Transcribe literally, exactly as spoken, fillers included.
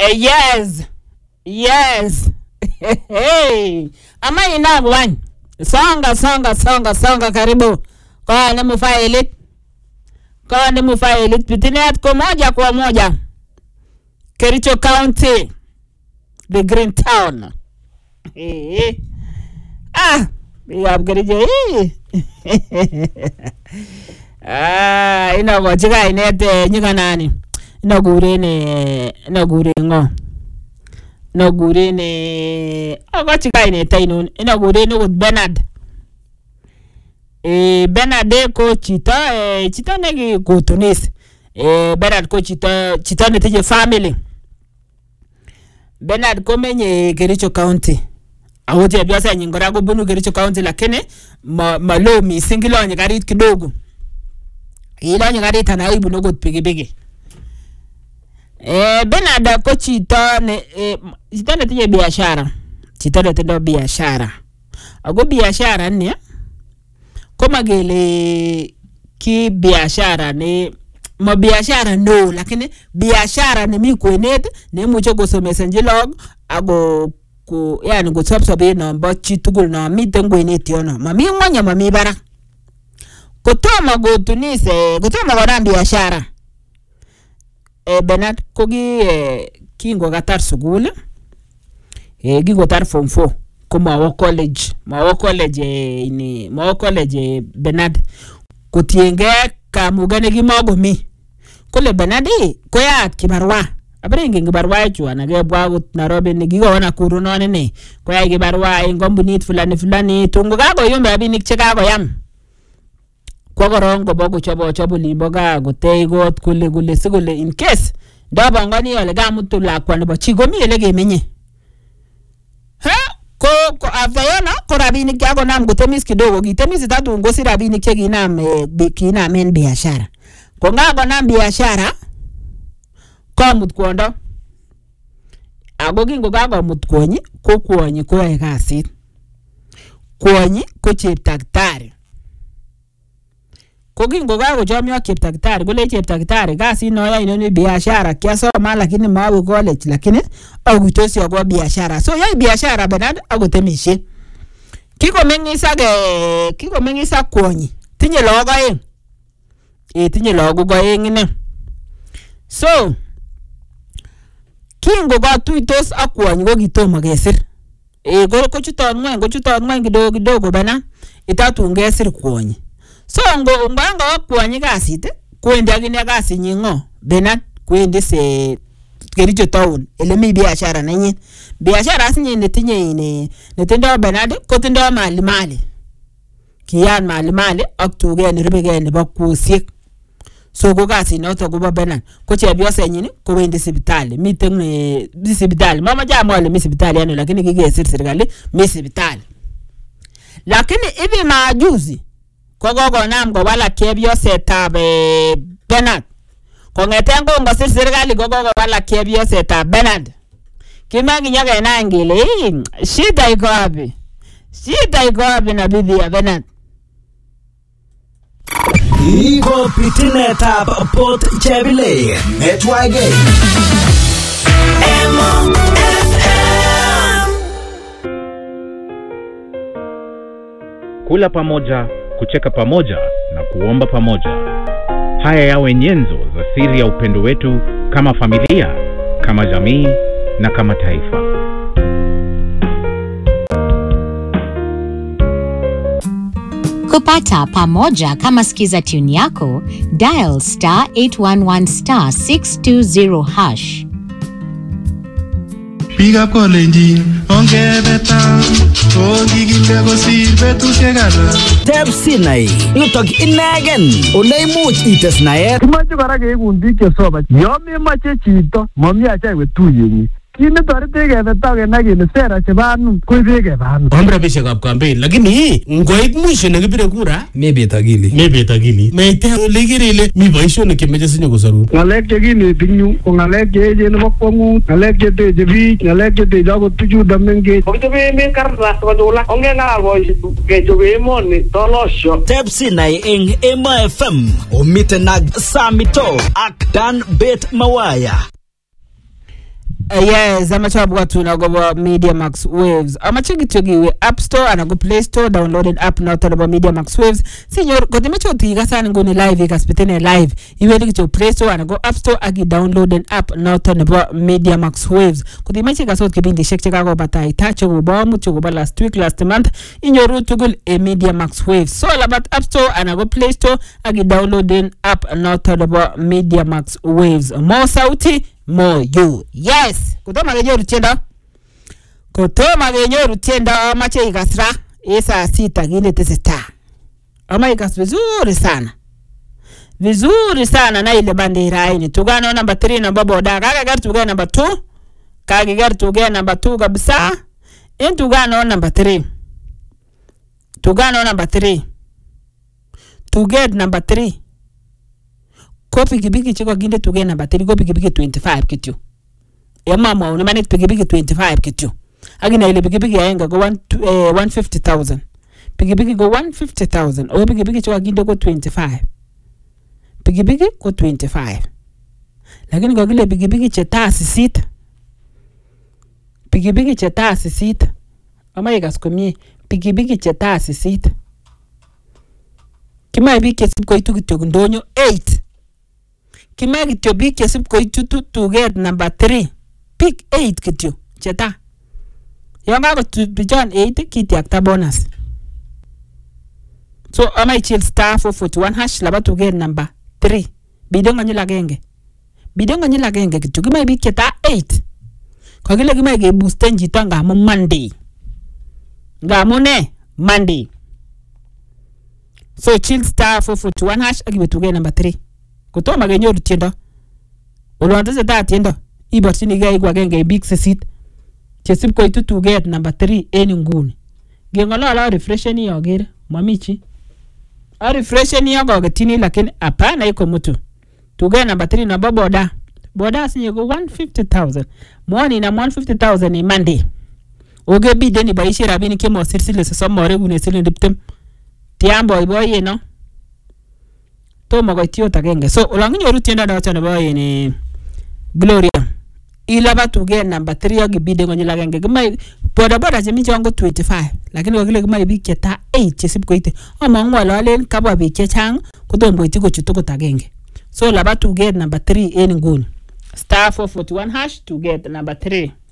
Uh, yes. Yes. Hey. Ama ina bwan. Songa songa songa songa karibu. Kwa ni mfailit. Kwa ni mfailit pitinet kwa moja kwa moja. Kericho County. The Green Town. Hey. Ah, ya Kericho. Ah, ina go chiga inete nyika nani. Ina gure ne ina gure ngo. Ina gure ne aga chiga inete ino ina gure ne with Bernard. Eh Bernard ko chita eh chita negi ko Tunis. Eh Bernard ko chita chita ne tije family. Bernard ko menye Kericho County. Awote ya biasa nyingora go bunu Kericho County lakini ma malomi singilo nyikarit kidogo. Ila nyikarit anaibu no got pigi pigi. Eh Bernard ko chita ne eh, chita ne tije biashara. Chita ne tendo biashara. Ago biashara ni koma gele ki biashara ne ma biashara no lakini biashara ne mi kwenet ne mucho go somesa njilog ago ku yani go sobsobe no mba chitugul no mi tengwenet yono mami ngonya mami bara kotoma go Tunise kotoma go na biashara e Bernard kogi e, kingo gatar sugul e gigo tar form four kuma wa college ma wa college e, ni ma wa college e, Bernard kutienge kamugane gi mago mi kole Bernard ko ya kibarwa abrengi ngibarwa chwa na gebwa gut Nairobi ni gigo na kuru none ne ko ya gibarwa ngombunit fulani fulani tungo gago yombe abinik cheka go yam ko gorongo bogo chobo chobo limbo ga gotei got kule kule sigule in case daba ngani yale ga mutu la kwa ne bachigo mi elege menye ha ko ko after yana ko rabini gago nam gotemis kidogo gitemis tatu ngosi rabini cheki nam e, kina men biashara ko ngago nam biashara ko mut kondo ago gingo gago mut konyi ko konyi ko e kasit konyi ko cheptaktari ko gingo gago jomyo cheptaktari gole cheptaktari kasi no ya ino ni biashara kiaso ma lakini mawe college lakini agutosi ago biashara so ya biashara Bernard agotemishe kiko mengisa ge kiko mengisa konyi tinye logo e e tinye logo go e ngine so kingo ga tuitos akwany go gitoma gesir e go ko chuton ngwen go chuton ngwen kidogo kidogo bana itatu ngesir kwony so ngo nganga akwany gasit kwendi agine gasi nyingo Bernard kwendi se Kericho town ele mi biashara nanyi biashara asinye netinye ine netindo Bernard ko tindo mali mali kiyan mali mali aktuge ne rubege ne bakusiek so go gasi noto go Bernard ko chebyo senyini ko wendi sibitali miteng ne sibitali mama jamo le mi sibitali yani lakini gige serikali mi sibitali lakini hivi majuzi ko gogo nam go wala kebyo setab Bernard ko ngetengo ngo serikali go gogo wala kebyo setab Bernard kimangi nyaga na ngile shida iko wapi shida iko wapi na bibi ya Bernard Iko pitine tab Port Chebile Netwage M F M. Kula pamoja, kucheka pamoja na kuomba pamoja. Haya yawe nyenzo za siri ya upendo wetu kama familia, kama jamii na kama taifa. Kupata pamoja kama skiza tune yako, dial star eight one one star six two zero hash. Piga kolenjin, onge beta, ongi gilego sirve tu segala. Teb Sinai, yutok inegen, olay much ites naet. Kumache kora keekun biik chesoba. Yo memache chito, mami acha iwe tuyenyi. Kine torete kebeta kenai kele sera chebo anum koibe keba anum. Omra rabishekab campaign lakini ngoit mwisho nekibire kura Mebet akili. mebet akili. Meite ole kirele mi boisionik chemeche sinyo kosorun. Ngalek chekineti nyu ko ngalek cheechen nebo kwongut, ngalek cheteche biik, ngalek cheteche akot tuchuto mengech. Kokichobe emet kartas kochula, ongengalal boisiek kechobe emoni tolosyo. Teb Sinai eng Emo F M, omite nag Samito ak Dan Bet Mawaya. Uh, yes, amache abwatu na go Media Max Waves. Amache kityo giwe App Store ana go Play Store download an app na to Media Max Waves. Senyor, ko timecho tiga sana ngoni live ikaspitene live. Iwe kityo Play Store ana go App Store agi download an app na to Media Max Waves. Ko timecho gasot kibindi shek cheka go batai tacho go ba mu go ba last week last month inyoru tugul e Media Max Waves. So all about App Store ana go Play Store agi download an app na to Media Max Waves. More sauti more you. Yes, kutoma genyoru tienda. Kutoma genyoru tienda amache ikasra esa sita gine teseta. Ama ikas vizuri sana. Vizuri sana na ile bandera ini. Tugano number three number boda. Kaka gari tugano number two. Kaka gari tugano number two kabisa. In tugano number three. Tugano number three. Tuget number three. Kopi kibiki chiko ginde tuge number three. Kopi kibiki twenty-five kitu. Ya mama unimane pikipiki twenty-five kitu. Agina ile pikipiki yaenga go one hundred fifty thousand. Pikipiki go one hundred fifty thousand. O pikipiki chwa ginde go twenty-five. Pikipiki go twenty-five. Lakini kwa kile pikipiki cheta sisit. Pikipiki cheta sisit. Ama yikasikomie pikipiki cheta sisit. Kima ibiki sip ko itu kityo ndonyo eight. Kima kityo biki sip ko itu to get number three. Pick eight kityo cheta. Yonga ko pijon eight kiti akta bonus. So ama ichil star four forty-one hash laba to get number three. Bidonga nyila genge. Bidonga nyila genge kityo kima ibi cheta eight. Kwa kile kima ige boosten jita nga mo Monday. Nga mo ne Monday. So chill star four forty-one hash agibe to get number three. Kutoma genyoru tienda. Ulwandaze ta tienda. Iborchini gay kwa genge big seat. Chesip ko itu to get number three eni nguni. Gengala la refreshen ni yogere mamichi. A refreshen ni yogo getini lakini hapana iko mtu. To get number three na boda. Boda sinye go one hundred fifty thousand. Mwani na one hundred fifty thousand ni Monday. Oge bide ni baishi rabini kemo sirsile se somore gune sile diptem. Tiambo iboye no. To mo go tiyo tagenge. So ulangi nyoru tienda na chane boye ni Gloria. Ilaba to get number three yogi bide ngo nyila genge. Gima boda boda jemi jongo twenty-five. Lakini wakile gima ibi keta eight chesip ko ite. Ama ngwala len kabwa bi chechang kutombo itiko chutuko tagenge. So laba to get number three eni nguni. Star four forty-one hash to get number three.